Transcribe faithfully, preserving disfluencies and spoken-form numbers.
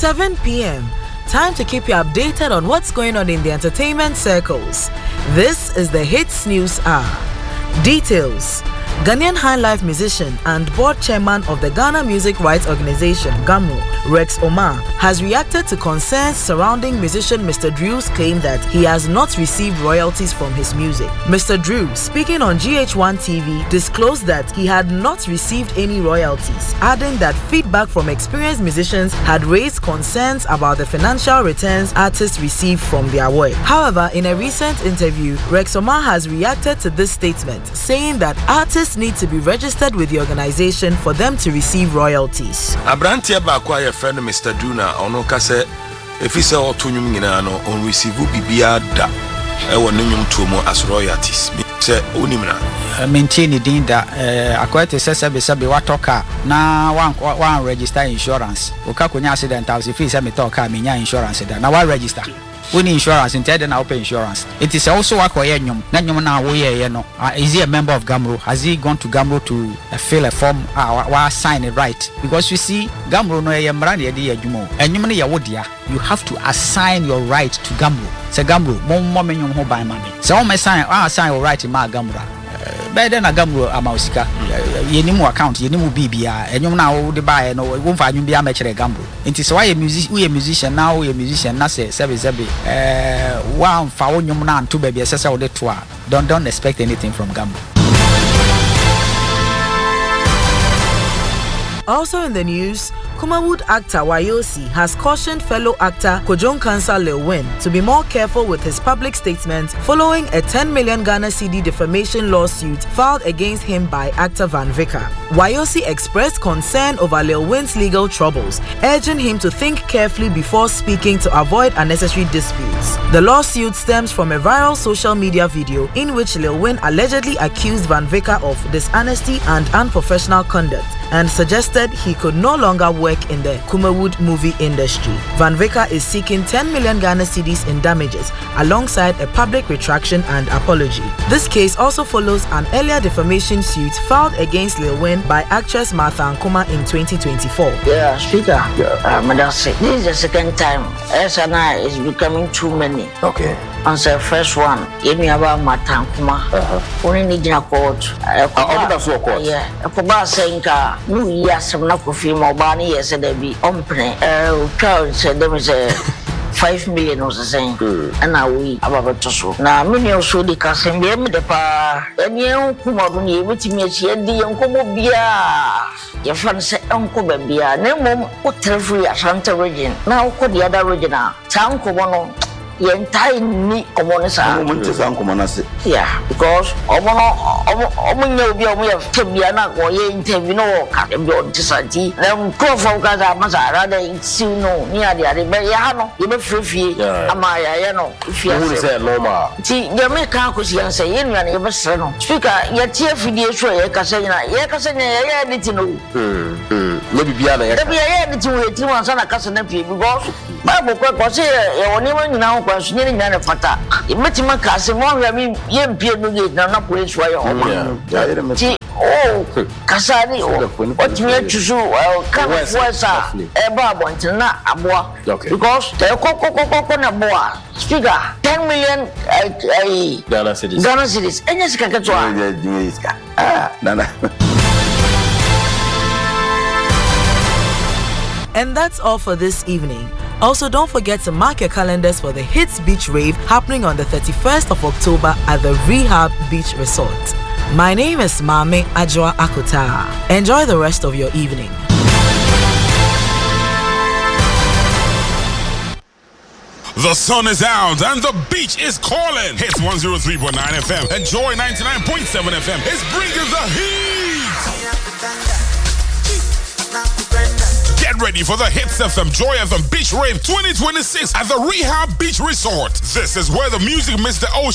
seven p.m. Time to keep you updated on what's going on in the entertainment circles. This is the Hits News Hour. Details. Ghanaian High Life musician and board chairman of the Ghana Music Rights Organization, GAMRO, Rex Omar, has reacted to concerns surrounding musician Mister Drew's claim that he has not received royalties from his music. Mister Drew, speaking on G H one T V, disclosed that he had not received any royalties, adding that feedback from experienced musicians had raised concerns about the financial returns artists received from their work. However, in a recent interview, Rex Omar has reacted to this statement, saying that artists need to be registered with the organization for them to receive royalties. Abrantia ba kwa ye friend Mister Duna ono ka se efise otonyum nyina no on receive bibia da e wonu nyum to mo as royalties se onimna maintain din da akwete sese be se be watoka na wan wan register insurance o ka konya accident house if se me talk ka menya insurance da na wa register we need insurance instead na open insurance. It is also akoye nyum na nyum na wo ye ye no is he a member of GAMRO? Has he gone to GAMRO to uh, fill a form uh, wa sign it right? Because you see GAMRO no ye mra na ye dey adwuma enyum no ye wo dia, you have to assign your right to GAMRO. Say GAMRO mo mo menyum ho ban ma me say o me sign ah assign your right ma GAMRO better na GAMRO amausika yenimu account yenimu bibia enyum na wo de bae no wo mfa anyum bia me kire GAMRO nti so why musician we musician now we musician na say sebe sebe eh wa mfa onyum na nto ba bia sese wo de to a don't don't expect anything from GAMRO. Also in the news, Kumawood actor Wayosi has cautioned fellow actor Kojon Kansa Lil Wayne to be more careful with his public statements following a ten million Ghana cedi defamation lawsuit filed against him by actor Van Vicker. Wayosi expressed concern over Lil Wayne's legal troubles, urging him to think carefully before speaking to avoid unnecessary disputes. The lawsuit stems from a viral social media video in which Lil Wayne allegedly accused Van Vicker of dishonesty and unprofessional conduct and suggested he could no longer work in the Kumawood movie industry. Van Vicker is seeking ten million Ghana cedis in damages alongside a public retraction and apology. This case also follows an earlier defamation suit filed against Lil Wayne by actress Martha Nkuma in twenty twenty-four. Yeah, speaker. Yeah. Um, this is the second time. S N I is becoming too many. Okay. On the first one, you know about Martha Nkuma. Uh-huh. Only need a court. Oh, that's what court. Yeah. Akuba saying ka no yes I'm not confirm obani yes there be ompne. Uh, crowd said there was a five million was the same. And now we about to so. Now many also the casting be me the pa. And you Nkuma duni with me she di Nkuma bia. Your friend say Nkuma bia. Ne mom what free Ashanti region. Now ko the other region ah. Sa Nkuma no the entire ni omonesa omonesa yeah because omono omonyo bi omo ya tebia na ko ye interview no ka be on tisanti na mkrofo ka za mazara da isi no ni ade ade be ya no ye be frefie ama ya ye no fie who say normal ti ye me ka ko si anse ye nua ye be sere no speaker ye tie fidie so ye ka se na ye ka se na ye ye edit no mm mm no bibia na ye ka bibia ye edit we ti wan sa na ka se na pie because Bible ko ko se ye woni man nyina ho kwanso nyina nyina fata imetima ka se mo hwa mi ye mpie no ge na na police wa ye ho ti oh kasani o otimi atusu kan fuesa e ba bontin na aboa because te ko ko ko ko na boa speaker ten million Ghana cedis Ghana cedis enye sika keto ah nana. And that's all for this evening. Also, don't forget to mark your calendars for the Hits Beach Rave happening on the thirty-first of October at the Rehab Beach Resort. My name is Mame Ajwa Akuta. Enjoy the rest of your evening. The sun is out and the beach is calling. Hits one oh three point nine F M and Joy ninety-nine point seven F M is bringing the heat. Get ready for the Hits F M Joy F M Beach Rave twenty twenty-six at the Rehab Beach Resort. This is where the music meets the ocean.